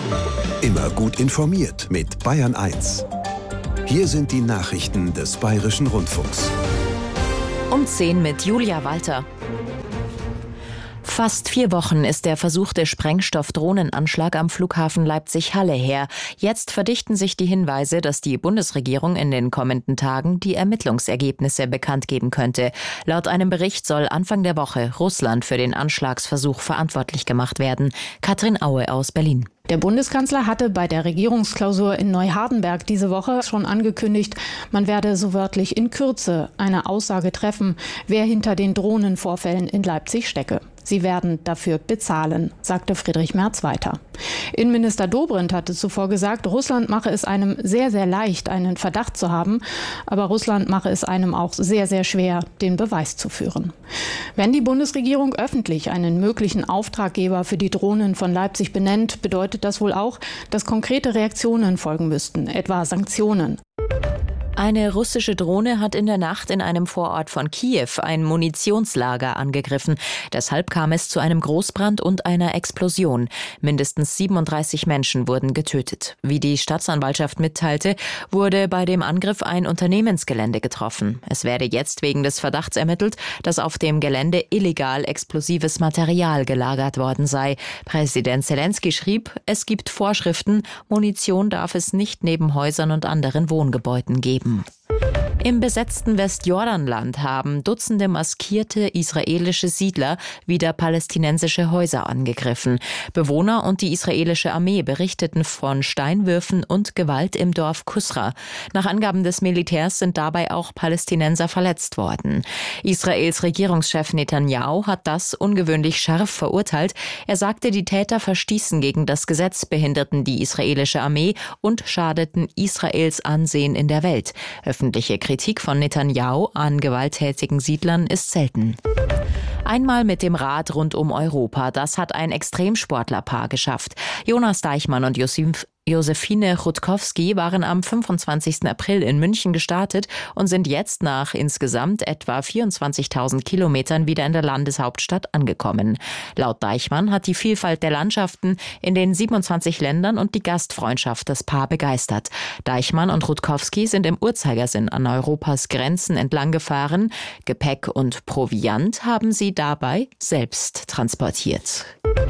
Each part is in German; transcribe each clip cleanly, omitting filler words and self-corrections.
Immer gut informiert mit Bayern 1. Hier sind die Nachrichten des Bayerischen Rundfunks. Um 10 mit Julia Walter. Fast 4 Wochen ist der versuchte Sprengstoff-Drohnenanschlag am Flughafen Leipzig-Halle her. Jetzt verdichten sich die Hinweise, dass die Bundesregierung in den kommenden Tagen die Ermittlungsergebnisse bekannt geben könnte. Laut einem Bericht soll Anfang der Woche Russland für den Anschlagsversuch verantwortlich gemacht werden. Katrin Aue aus Berlin. Der Bundeskanzler hatte bei der Regierungsklausur in Neuhardenberg diese Woche schon angekündigt, man werde so wörtlich in Kürze eine Aussage treffen, wer hinter den Drohnenvorfällen in Leipzig stecke. Sie werden dafür bezahlen, sagte Friedrich Merz weiter. Innenminister Dobrindt hatte zuvor gesagt, Russland mache es einem sehr, sehr leicht, einen Verdacht zu haben, aber Russland mache es einem auch sehr, sehr schwer, den Beweis zu führen. Wenn die Bundesregierung öffentlich einen möglichen Auftraggeber für die Drohnen von Leipzig benennt, bedeutet das wohl auch, dass konkrete Reaktionen folgen müssten, etwa Sanktionen. Eine russische Drohne hat in der Nacht in einem Vorort von Kiew ein Munitionslager angegriffen. Deshalb kam es zu einem Großbrand und einer Explosion. Mindestens 37 Menschen wurden getötet. Wie die Staatsanwaltschaft mitteilte, wurde bei dem Angriff ein Unternehmensgelände getroffen. Es werde jetzt wegen des Verdachts ermittelt, dass auf dem Gelände illegal explosives Material gelagert worden sei. Präsident Zelensky schrieb, es gibt Vorschriften, Munition darf es nicht neben Häusern und anderen Wohngebäuden geben. Im besetzten Westjordanland haben Dutzende maskierte israelische Siedler wieder palästinensische Häuser angegriffen. Bewohner und die israelische Armee berichteten von Steinwürfen und Gewalt im Dorf Kusra. Nach Angaben des Militärs sind dabei auch Palästinenser verletzt worden. Israels Regierungschef Netanyahu hat das ungewöhnlich scharf verurteilt. Er sagte, die Täter verstießen gegen das Gesetz, behinderten die israelische Armee und schadeten Israels Ansehen in der Welt. Öffentliche Kritik von Netanyahu an gewalttätigen Siedlern ist selten. Einmal mit dem Rad rund um Europa, das hat ein Extremsportlerpaar geschafft. Jonas Deichmann und Josephine Rutkowski waren am 25. April in München gestartet und sind jetzt nach insgesamt etwa 24.000 Kilometern wieder in der Landeshauptstadt angekommen. Laut Deichmann hat die Vielfalt der Landschaften in den 27 Ländern und die Gastfreundschaft das Paar begeistert. Deichmann und Rutkowski sind im Uhrzeigersinn an Europas Grenzen entlang gefahren. Gepäck und Proviant haben sie dabei selbst transportiert.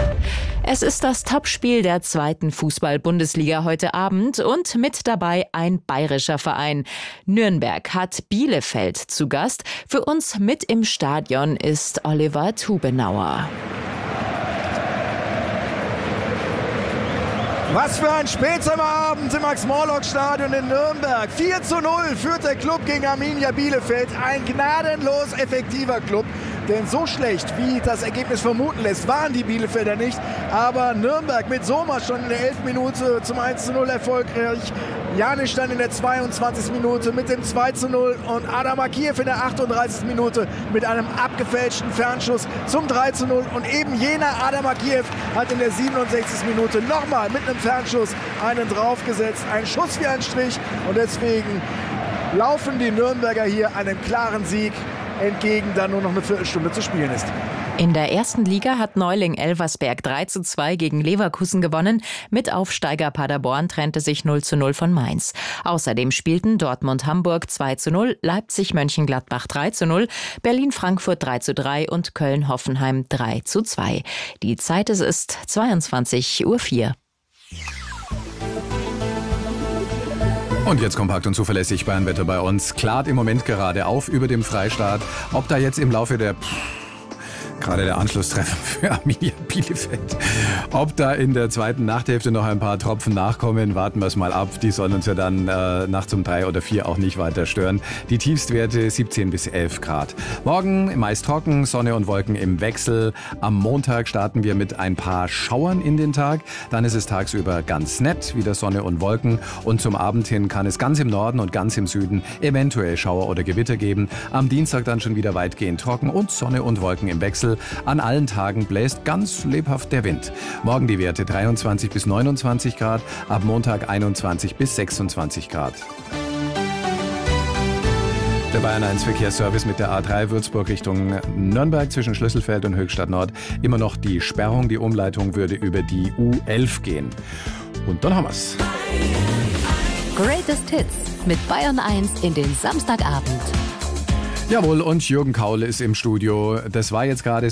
Es ist das Topspiel der 2. Fußball-Bundesliga heute Abend und mit dabei ein bayerischer Verein. Nürnberg hat Bielefeld zu Gast. Für uns mit im Stadion ist Oliver Tubenauer. Was für ein Spätsommerabend im Max-Morlock-Stadion in Nürnberg. 4:0 führt der Club gegen Arminia Bielefeld. Ein gnadenlos effektiver Club. Denn so schlecht, wie das Ergebnis vermuten lässt, waren die Bielefelder nicht. Aber Nürnberg mit Sommer schon in der 11. Minute zum 1:0 erfolgreich. Janisch dann in der 22. Minute mit dem 2:0 und Adam Akiev in der 38. Minute mit einem abgefälschten Fernschuss zum 3:0. Und eben jener Adam Akiev hat in der 67. Minute nochmal mit einem Fernschuss einen draufgesetzt. Ein Schuss wie ein Strich und deswegen laufen die Nürnberger hier einem klaren Sieg entgegen, da nur noch eine Viertelstunde zu spielen ist. In der 1. Liga hat Neuling Elversberg 3:2 gegen Leverkusen gewonnen. Mit Aufsteiger Paderborn trennte sich 0:0 von Mainz. Außerdem spielten Dortmund-Hamburg 2:0, Leipzig-Mönchengladbach 3:0, Berlin-Frankfurt 3:3 und Köln-Hoffenheim 3:2. Die Zeit ist 22:04 Uhr. Und jetzt kompakt und zuverlässig Bayernwetter bei uns. Klart im Moment gerade auf über dem Freistaat. Ob da jetzt im Laufe der gerade der Anschlusstreffer für Arminia Bielefeld. Ob da in der zweiten Nachthälfte noch ein paar Tropfen nachkommen, warten wir es mal ab. Die sollen uns ja dann nachts um 3 oder 4 auch nicht weiter stören. Die Tiefstwerte 17 bis 11 Grad. Morgen meist trocken, Sonne und Wolken im Wechsel. Am Montag starten wir mit ein paar Schauern in den Tag. Dann ist es tagsüber ganz nett, wieder Sonne und Wolken. Und zum Abend hin kann es ganz im Norden und ganz im Süden eventuell Schauer oder Gewitter geben. Am Dienstag dann schon wieder weitgehend trocken und Sonne und Wolken im Wechsel. An allen Tagen bläst ganz lebhaft der Wind. Morgen die Werte 23 bis 29 Grad, ab Montag 21 bis 26 Grad. Der Bayern 1 Verkehrsservice mit der A3 Würzburg Richtung Nürnberg zwischen Schlüsselfeld und Höchstadt Nord. Immer noch die Sperrung, die Umleitung würde über die U11 gehen. Und dann haben wir's. Greatest Hits mit Bayern 1 in den Samstagabend. Jawohl, und Jürgen Kaul ist im Studio. Das war jetzt gerade